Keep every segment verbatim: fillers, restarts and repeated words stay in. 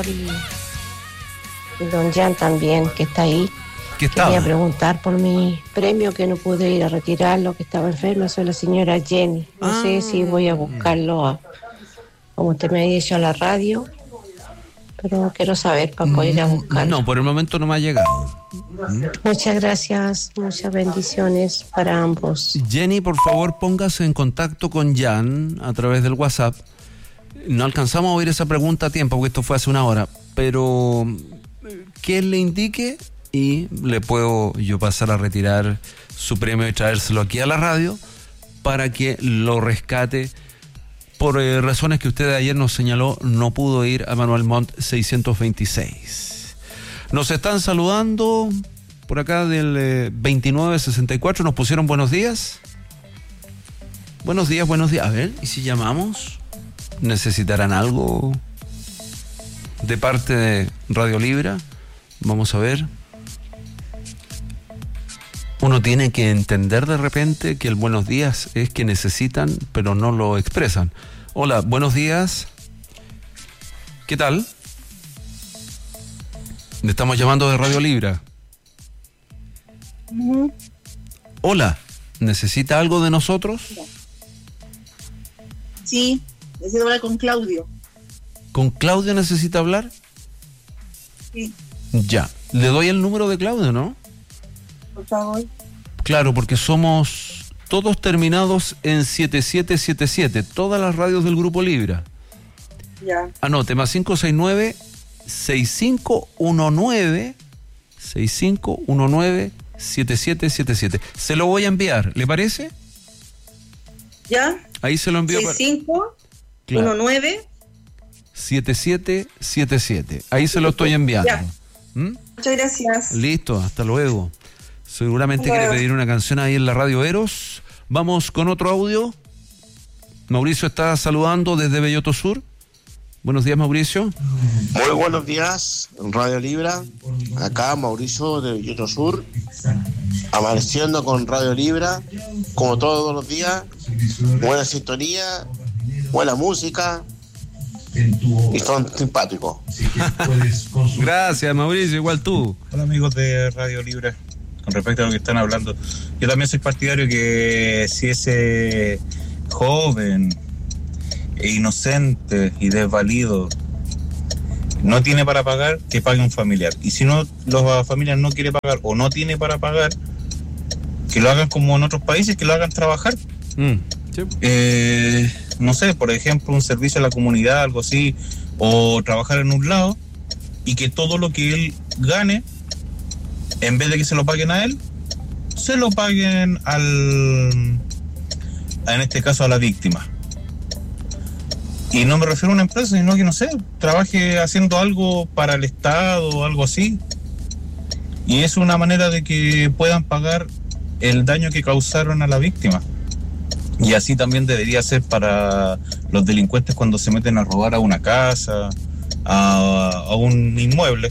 y, y don Jan también, que está ahí. ¿Qué estaba? Quería preguntar por mi premio, que no pude ir a retirarlo, que estaba enferma. Soy la señora Jenny. No Ah. sé si voy a buscarlo, a, como usted me ha dicho, a la radio, pero quiero saber para poder ir a buscarlo. No, por el momento no me ha llegado. Muchas gracias, muchas bendiciones para ambos. Jenny, por favor, póngase en contacto con Jan a través del WhatsApp. No alcanzamos a oír esa pregunta a tiempo, porque esto fue hace una hora, pero que él le indique y le puedo yo pasar a retirar su premio y traérselo aquí a la radio para que lo rescate. Por eh, razones que usted ayer nos señaló, no pudo ir a Manuel Montt seiscientos veintiséis. Nos están saludando por acá del eh, veintinueve sesenta y cuatro. Nos pusieron buenos días. Buenos días, buenos días. A ver, ¿y si llamamos? ¿Necesitarán algo de parte de Radio Libra? Vamos a ver. Uno tiene que entender de repente que el buenos días es que necesitan, pero no lo expresan. Hola, buenos días. ¿Qué tal? Le estamos llamando de Radio Libra. Uh-huh. Hola, ¿necesita algo de nosotros? Sí, necesito hablar con Claudio. ¿Con Claudio necesita hablar? Sí. Ya, le doy el número de Claudio, ¿no? Por favor. Claro, porque somos todos terminados en siete siete siete siete, todas las radios del Grupo Libra. Ya. Anote, más cinco seis nueve, seis cinco uno nueve, seis cinco uno nueve, siete siete siete siete. Se lo voy a enviar, ¿le parece? ¿Ya? Ahí se lo envío. seis cinco uno nueve siete siete siete siete. Ahí se lo estoy enviando. Ya. ¿Mm? Muchas gracias. Listo, hasta luego. Seguramente quiere pedir una canción ahí en la Radio Eros. Vamos con otro audio. Mauricio está saludando desde Belloto Sur. Buenos días, Mauricio. Muy buenos días, Radio Libra. Acá Mauricio de Belloto Sur, amaneciendo con Radio Libra, como todos los días. Buena sintonía, buena música y son simpáticos. Gracias, Mauricio, igual tú. Hola, amigos de Radio Libra. Con respecto a lo que están hablando, yo también soy partidario que si ese joven e inocente y desvalido no tiene para pagar, que pague un familiar. Y si no, la familia no quiere pagar o no tiene para pagar, que lo hagan como en otros países, que lo hagan trabajar. Mm, sí. eh, no sé, por ejemplo, un servicio a la comunidad, algo así, o trabajar en un lado, y que todo lo que él gane, en vez de que se lo paguen a él, se lo paguen al, en este caso a la víctima. Y no me refiero a una empresa, sino que, no sé, trabaje haciendo algo para el Estado o algo así. Y es una manera de que puedan pagar el daño que causaron a la víctima. Y así también debería ser para los delincuentes cuando se meten a robar a una casa, a, a un inmueble.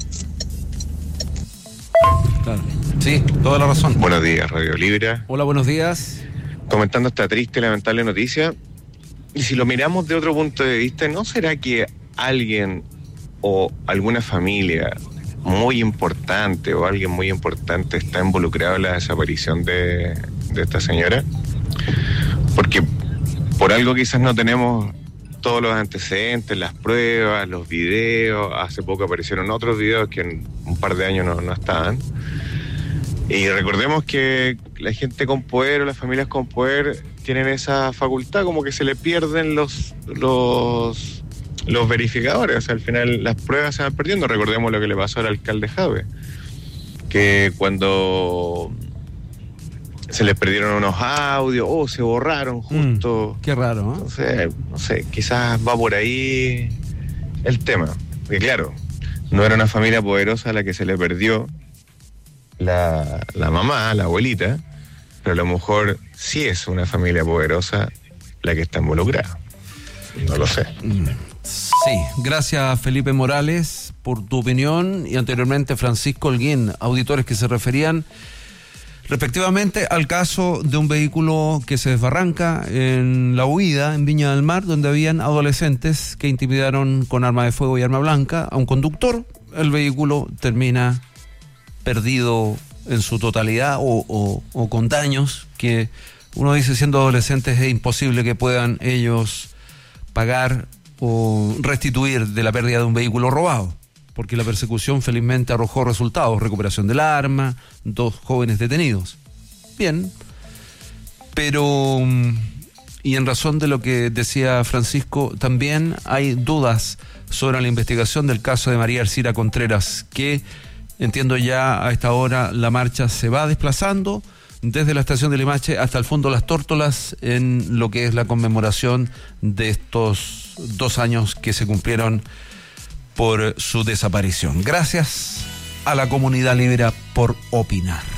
Claro. Sí, toda la razón. Buenos días, Radio Libra. Hola, buenos días. Comentando esta triste y lamentable noticia, y si lo miramos de otro punto de vista, ¿no será que alguien o alguna familia muy importante o alguien muy importante está involucrado en la desaparición de, de esta señora? Porque por algo quizás no tenemos todos los antecedentes, las pruebas, los videos. Hace poco aparecieron otros videos que en un par de años no, no estaban. Y recordemos que la gente con poder o las familias con poder tienen esa facultad, como que se le pierden los los los verificadores. O sea, al final las pruebas se van perdiendo. Recordemos lo que le pasó al alcalde Jave, que cuando se le perdieron unos audios, o oh, se borraron justo. Mm, qué raro, ¿no? Entonces, no sé, quizás va por ahí el tema. Porque claro, no era una familia poderosa a la que se le perdió la, la mamá, la abuelita, pero a lo mejor sí es una familia poderosa la que está involucrada. No lo sé. Sí, gracias Felipe Morales por tu opinión, y anteriormente Francisco Holguín, auditores que se referían Respectivamente al caso de un vehículo que se desbarranca en la huida en Viña del Mar, donde habían adolescentes que intimidaron con arma de fuego y arma blanca a un conductor. El vehículo termina perdido en su totalidad o, o, o con daños que uno dice, siendo adolescentes es imposible que puedan ellos pagar o restituir de la pérdida de un vehículo robado, porque la persecución felizmente arrojó resultados: recuperación del arma, dos jóvenes detenidos. Bien, pero, y en razón de lo que decía Francisco, también hay dudas sobre la investigación del caso de María Ercira Contreras, que entiendo ya a esta hora la marcha se va desplazando desde la estación de Limache hasta el fondo Las Tórtolas, en lo que es la conmemoración de estos dos años que se cumplieron por su desaparición. Gracias a la comunidad Libra por opinar.